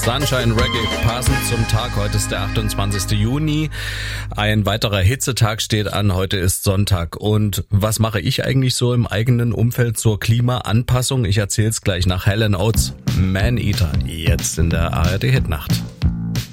Sunshine Reggae, passend zum Tag. Heute ist der 28. Juni. Ein weiterer Hitzetag steht an. Heute ist Sonntag. Und was mache ich eigentlich so im eigenen Umfeld zur Klimaanpassung? Ich erzähle es gleich nach Hall & Oates, Man Eater, jetzt in der ARD Hitnacht.